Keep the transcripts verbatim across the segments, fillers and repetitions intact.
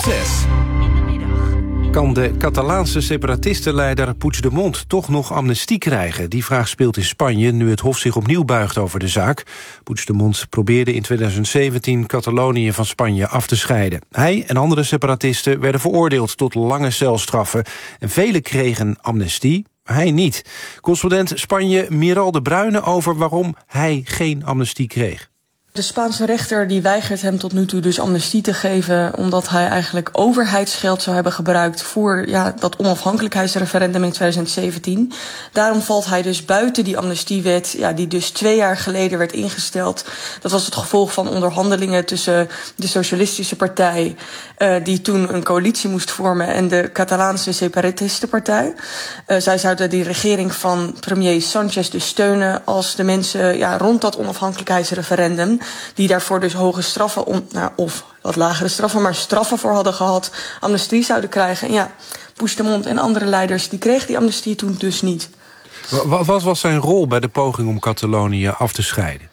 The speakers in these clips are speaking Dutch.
zes. Kan de Catalaanse separatistenleider Puigdemont toch nog amnestie krijgen? Die vraag speelt in Spanje nu het Hof zich opnieuw buigt over de zaak. Puigdemont probeerde in tweeduizend zeventien Catalonië van Spanje af te scheiden. Hij en andere separatisten werden veroordeeld tot lange celstraffen. En velen kregen amnestie, maar hij niet. Correspondent Spanje Miral de Bruyne over waarom hij geen amnestie kreeg. De Spaanse rechter die weigert hem tot nu toe dus amnestie te geven, omdat hij eigenlijk overheidsgeld zou hebben gebruikt voor ja, dat onafhankelijkheidsreferendum in tweeduizend zeventien. Daarom valt hij dus buiten die amnestiewet, ja, die dus twee jaar geleden werd ingesteld. Dat was het gevolg van onderhandelingen tussen de Socialistische Partij, uh, die toen een coalitie moest vormen, en de Catalaanse Separatistenpartij. Uh, zij zouden die regering van premier Sanchez dus steunen als de mensen ja, rond dat onafhankelijkheidsreferendum, die daarvoor dus hoge straffen, on, nou, of wat lagere straffen, maar straffen voor hadden gehad, amnestie zouden krijgen. En ja, Puigdemont en andere leiders, die kregen die amnestie toen dus niet. Wat, wat was zijn rol bij de poging om Catalonië af te scheiden?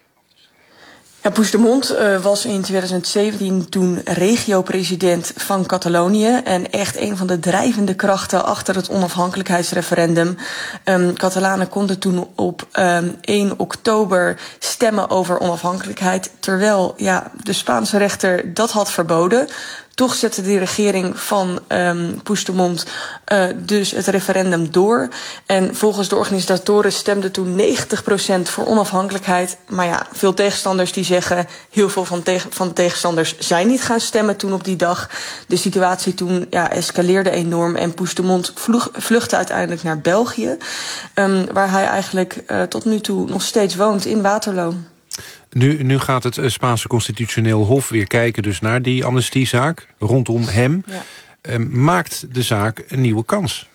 Ja, Puigdemont uh, was in tweeduizend zeventien toen regio-president van Catalonië en echt een van de drijvende krachten achter het onafhankelijkheidsreferendum. Um, Catalanen konden toen op um, één oktober stemmen over onafhankelijkheid, terwijl ja, de Spaanse rechter dat had verboden. Toch zette de regering van um, Puigdemont uh, dus het referendum door. En volgens de organisatoren stemde toen negentig procent voor onafhankelijkheid. Maar ja, veel tegenstanders die zeggen, heel veel van, tegen, van de tegenstanders zijn niet gaan stemmen toen op die dag. De situatie toen ja, escaleerde enorm en Puigdemont vlug, vluchtte uiteindelijk naar België. Um, waar hij eigenlijk uh, tot nu toe nog steeds woont, in Waterloo. Nu, nu gaat het Spaanse Constitutioneel Hof weer kijken dus naar die amnestiezaak rondom hem. Ja. Uh, maakt de zaak een nieuwe kans?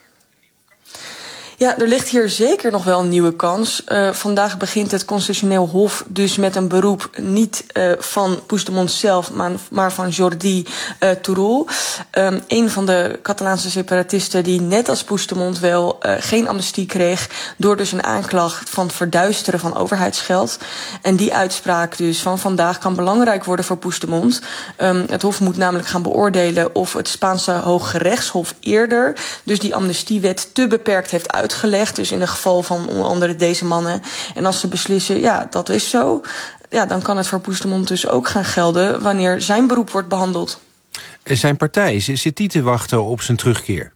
Ja, er ligt hier zeker nog wel een nieuwe kans. Uh, vandaag begint het Constitutioneel Hof dus met een beroep niet uh, van Puigdemont zelf, maar, maar van Jordi uh, Turull. Um, een van de Catalaanse separatisten die net als Puigdemont wel uh, geen amnestie kreeg door dus een aanklacht van verduisteren van overheidsgeld. En die uitspraak dus van vandaag kan belangrijk worden voor Puigdemont. Um, het Hof moet namelijk gaan beoordelen of het Spaanse Hooggerechtshof eerder dus die amnestiewet te beperkt heeft uitgevoerd. Gelegd, dus in het geval van onder andere deze mannen. En als ze beslissen, ja, dat is zo, ja, dan kan het voor Puigdemont dus ook gaan gelden wanneer zijn beroep wordt behandeld. Zijn partij, zit die te wachten op zijn terugkeer?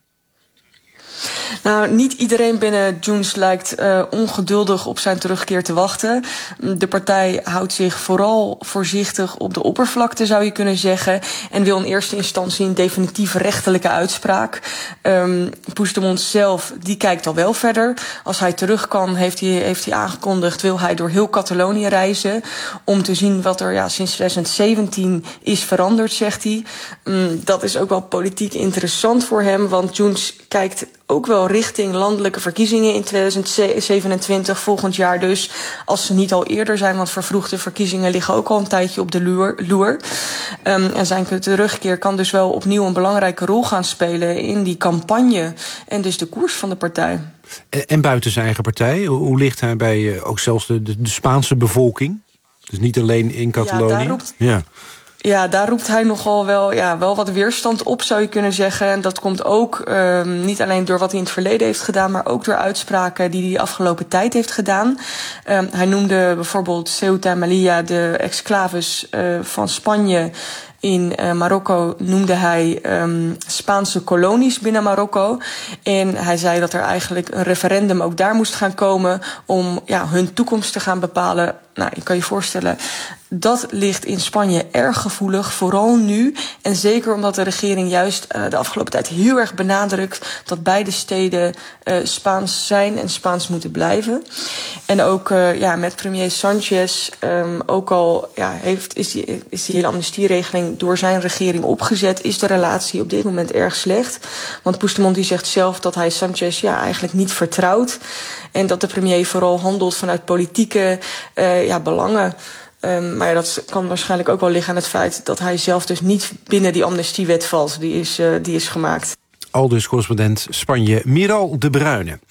Nou, niet iedereen binnen Junts lijkt uh, ongeduldig op zijn terugkeer te wachten. De partij houdt zich vooral voorzichtig op de oppervlakte, zou je kunnen zeggen, en wil in eerste instantie een definitieve rechterlijke uitspraak. Um, Puigdemont zelf, die kijkt al wel verder. Als hij terug kan, heeft hij, heeft hij aangekondigd, wil hij door heel Catalonië reizen om te zien wat er ja, sinds tweeduizend zeventien is veranderd, zegt hij. Um, dat is ook wel politiek interessant voor hem, want Junts kijkt ook wel richting landelijke verkiezingen in tweeduizend zevenentwintig, volgend jaar dus, als ze niet al eerder zijn, want vervroegde verkiezingen liggen ook al een tijdje op de loer. Um, en zijn terugkeer kan dus wel opnieuw een belangrijke rol gaan spelen in die campagne en dus de koers van de partij. En, en buiten zijn eigen partij, hoe ligt hij bij uh, ook zelfs de, de, de Spaanse bevolking? Dus niet alleen in Catalonië? Ja, daar roept... ja. Ja, daar roept hij nogal wel, ja, wel wat weerstand op, zou je kunnen zeggen. En dat komt ook um, niet alleen door wat hij in het verleden heeft gedaan, maar ook door uitspraken die hij de afgelopen tijd heeft gedaan. Um, hij noemde bijvoorbeeld Ceuta en Melilla, de exclaves uh, van Spanje in uh, Marokko, noemde hij um, Spaanse kolonies binnen Marokko. En hij zei dat er eigenlijk een referendum ook daar moest gaan komen om ja, hun toekomst te gaan bepalen. Nou, je kan je voorstellen, dat ligt in Spanje erg gevoelig, vooral nu. En zeker omdat de regering juist uh, de afgelopen tijd heel erg benadrukt dat beide steden uh, Spaans zijn en Spaans moeten blijven. En ook uh, ja, met premier Sanchez, um, ook al ja, heeft, is, die, is die hele amnestieregeling door zijn regering opgezet, is de relatie op dit moment erg slecht. Want Puigdemont die zegt zelf dat hij Sanchez ja, eigenlijk niet vertrouwt. En dat de premier vooral handelt vanuit politieke uh, ja, belangen. Um, maar ja, dat kan waarschijnlijk ook wel liggen aan het feit dat hij zelf dus niet binnen die amnestiewet valt. Die is, uh, die is gemaakt. Aldus correspondent Spanje Miral de Bruyne.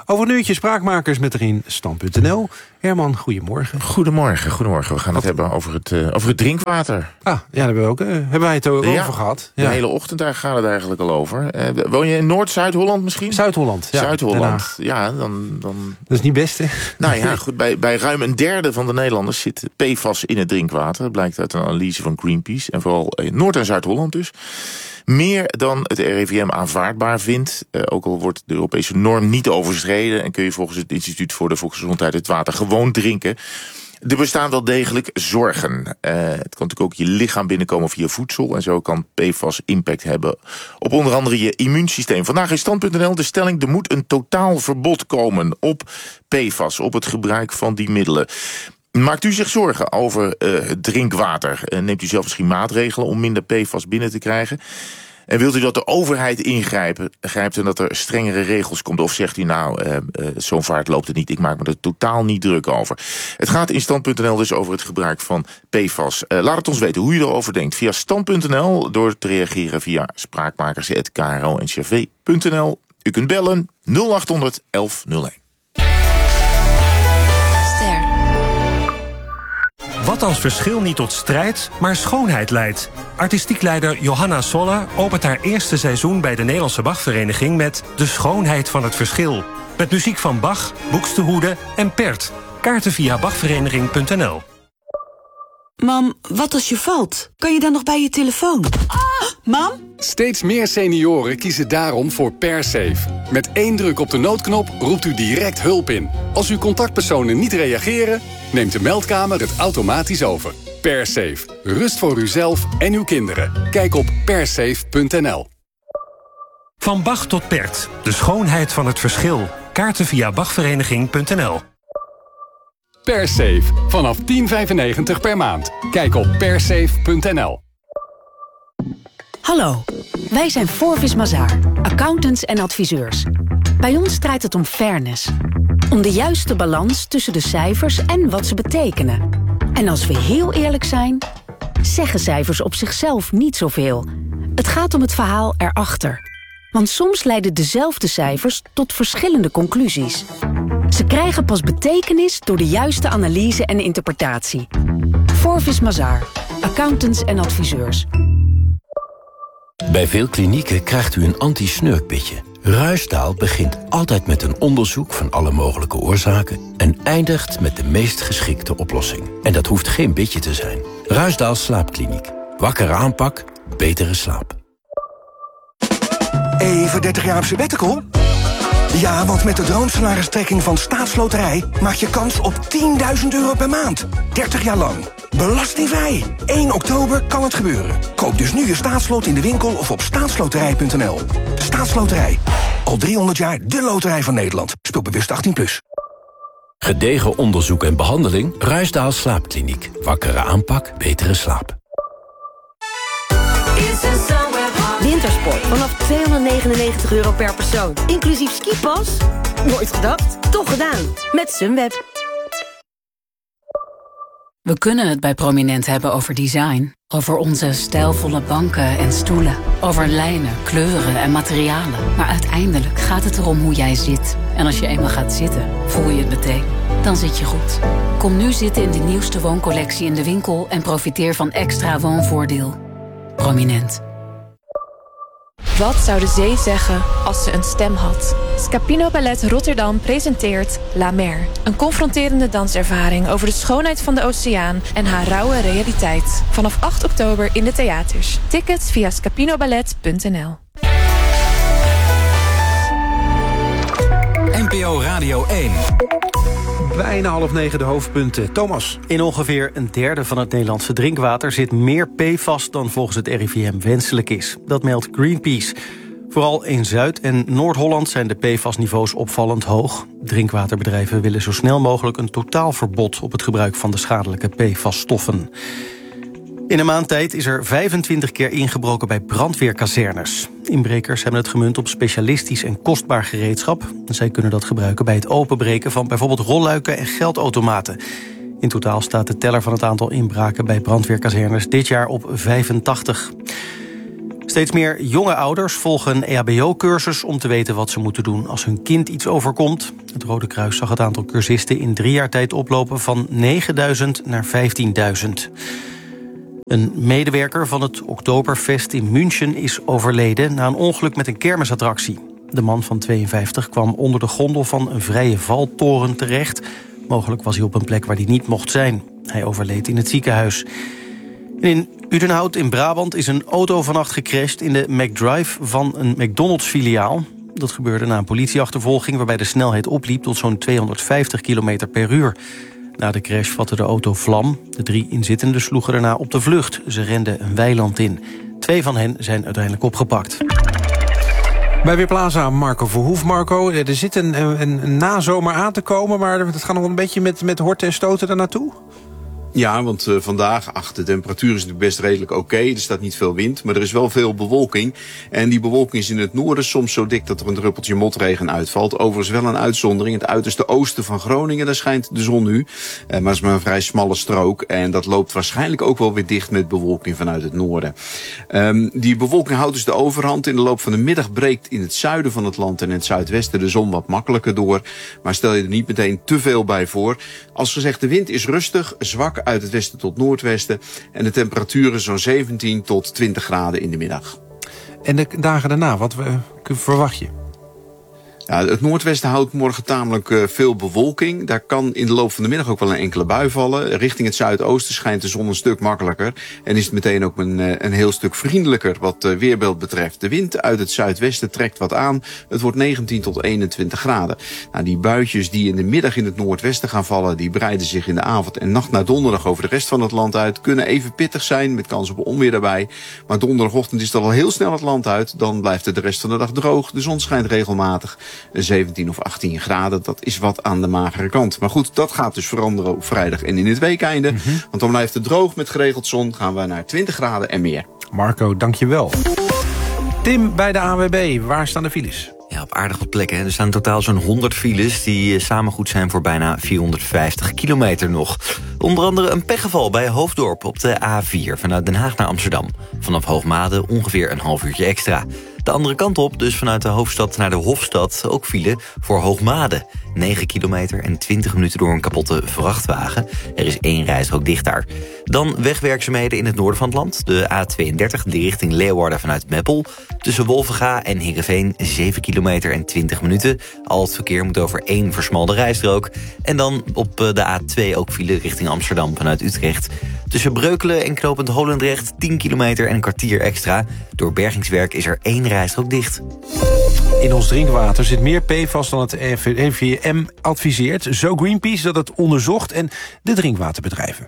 Over een uurtje Spraakmakers met erin stand punt n l. Herman, goedemorgen. Goedemorgen, goedemorgen. We gaan Wat? het hebben over het, uh, over het drinkwater. Ah, ja, daar hebben, we ook, uh, hebben wij het over ja, gehad. Ja. De hele ochtend daar gaat het eigenlijk al over. Uh, woon je in Noord-Zuid-Holland misschien? Zuid-Holland, ja. Zuid-Holland, ja. Dan, dan... Dat is niet best, hè? Nou ja, goed. Bij, bij ruim een derde van de Nederlanders zit P F A S in het drinkwater. Dat blijkt uit een analyse van Greenpeace. En vooral in Noord- en Zuid-Holland dus. Meer dan het R I V M aanvaardbaar vindt. Uh, ook al wordt de Europese norm niet overschreden. En kun je volgens het Instituut voor de Volksgezondheid het water gewoon drinken. Er bestaan wel degelijk zorgen. Uh, het kan natuurlijk ook je lichaam binnenkomen via voedsel. En zo kan P F A S impact hebben op onder andere je immuunsysteem. Vandaag in stand punt n l de stelling: er moet een totaal verbod komen op P F A S, op het gebruik van die middelen. Maakt u zich zorgen over uh, drinkwater? Uh, neemt u zelf misschien maatregelen om minder P F A S binnen te krijgen? En wilt u dat de overheid ingrijpt en dat er strengere regels komt? Of zegt u nou, uh, uh, zo'n vaart loopt het niet, ik maak me er totaal niet druk over. Het gaat in stand punt n l dus over het gebruik van P F A S. Uh, laat het ons weten hoe u erover denkt via stand punt n l... door te reageren via spraakmakers punt k r o n c r v punt n l. U kunt bellen nul acht honderd elf nul één. Wat als verschil niet tot strijd, maar schoonheid leidt? Artistiek leider Johanna Soller opent haar eerste seizoen bij de Nederlandse Bachvereniging met De Schoonheid van het Verschil. Met muziek van Bach, Buxtehude en Pärt. Kaarten via bachvereniging punt n l. Mam, wat als je valt? Kan je dan nog bij je telefoon? Ah! Mam? Steeds meer senioren kiezen daarom voor PerSafe. Met één druk op de noodknop roept u direct hulp in. Als uw contactpersonen niet reageren, neemt de meldkamer het automatisch over. PerSafe. Rust voor uzelf en uw kinderen. Kijk op persafe punt n l. Van Bach tot Pärt. De schoonheid van het verschil. Kaarten via bachvereniging punt n l. PerSafe. Vanaf tien vijfennegentig per maand. Kijk op persafe punt n l. Hallo, wij zijn Forvis Mazars, accountants en adviseurs. Bij ons draait het om fairness. Om de juiste balans tussen de cijfers en wat ze betekenen. En als we heel eerlijk zijn, zeggen cijfers op zichzelf niet zoveel. Het gaat om het verhaal erachter. Want soms leiden dezelfde cijfers tot verschillende conclusies. Ze krijgen pas betekenis door de juiste analyse en interpretatie. Forvis Mazars, accountants en adviseurs. Bij veel klinieken krijgt u een anti-snurkbitje. Ruisdaal begint altijd met een onderzoek van alle mogelijke oorzaken en eindigt met de meest geschikte oplossing. En dat hoeft geen bitje te zijn. Ruisdaal Slaapkliniek. Wakkere aanpak, betere slaap. Even dertig jaar op sabbatical? Ja, want met de droomsalaristrekking van Staatsloterij maak je kans op tienduizend euro per maand. dertig jaar lang. Belastingvrij. één oktober kan het gebeuren. Koop dus nu je staatslot in de winkel of op staatsloterij punt n l. Staatsloterij. Al driehonderd jaar de loterij van Nederland. Speel bewust achttien plus. Gedegen onderzoek en behandeling. Ruisdaal Slaapkliniek. Wakkere aanpak, betere slaap. Wintersport vanaf tweehonderdnegenennegentig euro per persoon. Inclusief skipas? Nooit gedacht, toch gedaan. Met Sunweb. We kunnen het bij Prominent hebben over design. Over onze stijlvolle banken en stoelen. Over lijnen, kleuren en materialen. Maar uiteindelijk gaat het erom hoe jij zit. En als je eenmaal gaat zitten, voel je het meteen. Dan zit je goed. Kom nu zitten in de nieuwste wooncollectie in de winkel en profiteer van extra woonvoordeel. Prominent. Wat zou de zee zeggen als ze een stem had? Scapino Ballet Rotterdam presenteert La Mer. Een confronterende danservaring over de schoonheid van de oceaan en haar rauwe realiteit. Vanaf acht oktober in de theaters. Tickets via scapinoballet punt n l. N P O Radio één. Bijna half negen de hoofdpunten. Thomas. In ongeveer een derde van het Nederlandse drinkwater zit meer P F A S dan volgens het R I V M wenselijk is. Dat meldt Greenpeace. Vooral in Zuid- en Noord-Holland zijn de P F A S-niveaus opvallend hoog. Drinkwaterbedrijven willen zo snel mogelijk een totaalverbod op het gebruik van de schadelijke P F A S-stoffen. In een maand tijd is er vijfentwintig keer ingebroken bij brandweerkazernes. Inbrekers hebben het gemunt op specialistisch en kostbaar gereedschap. Zij kunnen dat gebruiken bij het openbreken van bijvoorbeeld rolluiken en geldautomaten. In totaal staat de teller van het aantal inbraken bij brandweerkazernes dit jaar op vijfentachtig. Steeds meer jonge ouders volgen een E H B O-cursus om te weten wat ze moeten doen als hun kind iets overkomt. Het Rode Kruis zag het aantal cursisten in drie jaar tijd oplopen van negenduizend naar vijftienduizend. Een medewerker van het Oktoberfest in München is overleden na een ongeluk met een kermisattractie. De man van tweeënvijftig kwam onder de gondel van een vrije valtoren terecht. Mogelijk was hij op een plek waar hij niet mocht zijn. Hij overleed in het ziekenhuis. In Udenhout in Brabant is een auto vannacht gecrashed in de McDrive van een McDonald's-filiaal. Dat gebeurde na een politieachtervolging waarbij de snelheid opliep tot zo'n tweehonderdvijftig kilometer per uur. Na de crash vatte de auto vlam. De drie inzittenden sloegen daarna op de vlucht. Ze renden een weiland in. Twee van hen zijn uiteindelijk opgepakt. Bij Weerplaza, Marco Verhoef. Marco, er zit een, een, een nazomer aan te komen, maar het gaat nog wel een beetje met, met horten en stoten daar naartoe? Ja, want uh, vandaag, ach, de temperatuur is natuurlijk best redelijk oké. Okay. Er staat niet veel wind, maar er is wel veel bewolking. En die bewolking is in het noorden soms zo dik dat er een druppeltje motregen uitvalt. Overigens wel een uitzondering. Het uiterste oosten van Groningen, daar schijnt de zon nu. Uh, maar het is maar een vrij smalle strook. En dat loopt waarschijnlijk ook wel weer dicht met bewolking vanuit het noorden. Um, die bewolking houdt dus de overhand. In de loop van de middag breekt in het zuiden van het land en in het zuidwesten de zon wat makkelijker door. Maar stel je er niet meteen te veel bij voor. Als gezegd, de wind is rustig, zwak uit het westen tot noordwesten. En de temperaturen zo'n zeventien tot twintig graden in de middag. En de dagen daarna, wat uh, verwacht je? Ja, het noordwesten houdt morgen tamelijk uh, veel bewolking. Daar kan in de loop van de middag ook wel een enkele bui vallen. Richting het zuidoosten schijnt de zon een stuk makkelijker. En is het meteen ook een, uh, een heel stuk vriendelijker wat uh, weerbeeld betreft. De wind uit het zuidwesten trekt wat aan. Het wordt negentien tot eenentwintig graden. Nou, die buitjes die in de middag in het noordwesten gaan vallen, die breiden zich in de avond en nacht naar donderdag over de rest van het land uit. Kunnen even pittig zijn, met kans op onweer daarbij. Maar donderdagochtend is het al heel snel het land uit. Dan blijft het de rest van de dag droog. De zon schijnt regelmatig. zeventien of achttien graden, dat is wat aan de magere kant. Maar goed, dat gaat dus veranderen op vrijdag en in het weekeinde. Mm-hmm. Want dan blijft het droog met geregeld zon. Gaan we naar twintig graden en meer. Marco, dank je wel. Tim bij de A W B, waar staan de files? Ja, op aardig wat plekken. Hè. Er staan in totaal zo'n honderd files die samen goed zijn voor bijna vierhonderdvijftig kilometer nog. Onder andere een pechgeval bij Hoofddorp op de A vier vanuit Den Haag naar Amsterdam. Vanaf Hoogmade ongeveer een half uurtje extra. De andere kant op, dus vanuit de hoofdstad naar de Hofstad, ook file voor Hoogmade. negen kilometer en twintig minuten door een kapotte vrachtwagen. Er is één reisrook dicht daar. Dan wegwerkzaamheden in het noorden van het land. De A tweeëndertig, die richting Leeuwarden vanuit Meppel. Tussen Wolvenga en Heerenveen zeven kilometer en twintig minuten. Al het verkeer moet over één versmalde rijstrook. En dan op de A twee ook file richting Amsterdam vanuit Utrecht. Tussen Breukelen en knooppunt Holendrecht tien kilometer en een kwartier extra. Door bergingswerk is er één rijstrook dicht. In ons drinkwater zit meer P F A S dan het R I V M adviseert. Zo Greenpeace dat het onderzocht en de drinkwaterbedrijven.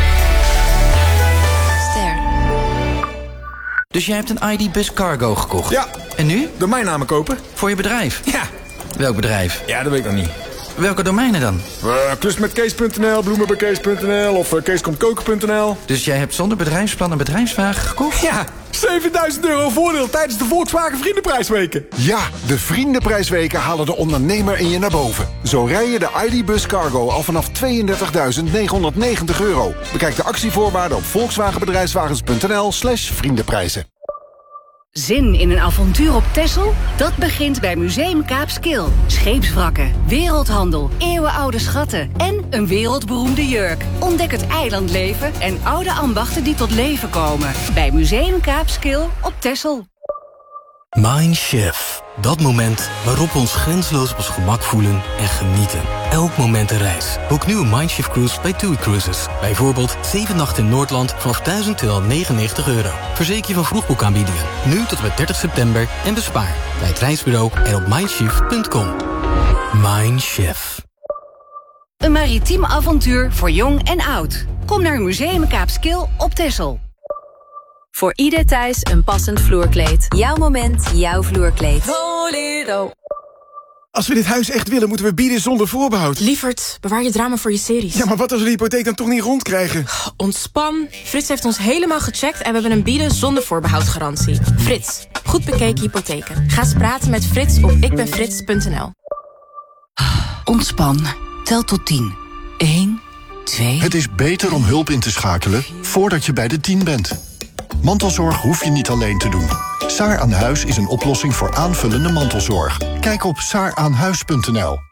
Ster. Dus jij hebt een I D-bus cargo gekocht? Ja. En nu? Domeinnamen kopen. Voor je bedrijf? Ja. Welk bedrijf? Ja, dat weet ik nog niet. Welke domeinen dan? Uh, Klusmetkees punt n l, bloemen bij kees punt n l of uh, keeskomtkoken punt n l. Dus jij hebt zonder bedrijfsplan een bedrijfswagen gekocht? Ja, zevenduizend euro voordeel tijdens de Volkswagen Vriendenprijsweken. Ja, de Vriendenprijsweken halen de ondernemer in je naar boven. Zo rij je de I D-bus cargo al vanaf tweeëndertigduizend negenhonderdnegentig euro. Bekijk de actievoorwaarden op volkswagenbedrijfswagens punt n l slash vriendenprijzen. Zin in een avontuur op Texel? Dat begint bij Museum Kaapskil. Scheepswrakken, wereldhandel, eeuwenoude schatten en een wereldberoemde jurk. Ontdek het eilandleven en oude ambachten die tot leven komen. Bij Museum Kaapskil op Texel. Mindshift. Dat moment waarop we ons grenzeloos op ons gemak voelen en genieten. Elk moment een reis. Boek nu een Mindshift cruise bij TUI Cruises. Bijvoorbeeld zeven nachten in Noordland vanaf duizend tweehonderdnegenennegentig euro. Verzeker je van vroegboekaanbiedingen. Nu tot en met dertig september en bespaar. Bij het reisbureau en op mindshift punt com. Mindshift. Een maritiem avontuur voor jong en oud. Kom naar Museum Kaapskil op Texel. Voor ieder thuis een passend vloerkleed. Jouw moment, jouw vloerkleed. Volero. Als we dit huis echt willen, moeten we bieden zonder voorbehoud. Lievert, bewaar je drama voor je series. Ja, maar wat als we de hypotheek dan toch niet rondkrijgen? Ontspan. Frits heeft ons helemaal gecheckt en we hebben een bieden zonder voorbehoud garantie. Frits, goed bekeken hypotheken. Ga eens praten met Frits op ikbenfrits punt n l. Ontspan. Tel tot tien. één, twee... Het is beter om hulp in te schakelen voordat je bij de tien bent. Mantelzorg hoef je niet alleen te doen. Saar aan Huis is een oplossing voor aanvullende mantelzorg. Kijk op saar aan huis punt n l.